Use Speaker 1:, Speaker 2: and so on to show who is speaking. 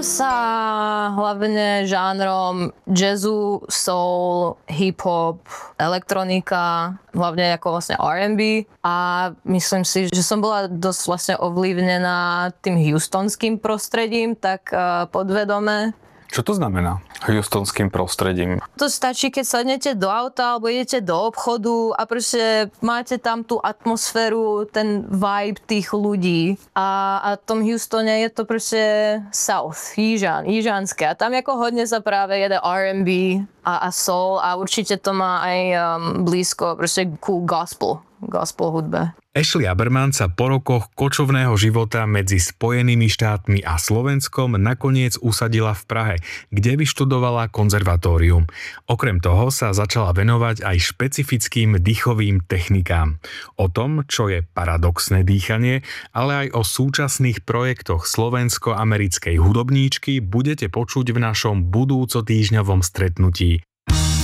Speaker 1: Sa hlavne žánrom jazzu, soul, hip-hop, elektronika, hlavne ako vlastne R&B a myslím si, že som bola dosť vlastne ovlivnená tým houstonským prostredím, tak podvedome.
Speaker 2: Čo to znamená houstonským prostredím?
Speaker 1: To stačí, keď sadnete do auta alebo idete do obchodu a proste máte tam tú atmosféru, ten vibe tých ľudí. A v tom Houstone je to proste South, jižanské. A tam ako hodne sa práve jede R&B a soul a určite to má aj blízko proste ku gospel hudbe.
Speaker 3: Ashley Aberman sa po rokoch kočovného života medzi Spojenými štátmi a Slovenskom nakoniec usadila v Prahe, kde vyštudovala konzervatórium. Okrem toho sa začala venovať aj špecifickým dýchovým technikám. O tom, čo je paradoxné dýchanie, ale aj o súčasných projektoch slovensko-americkej hudobníčky budete počuť v našom budúcotýždňovom stretnutí.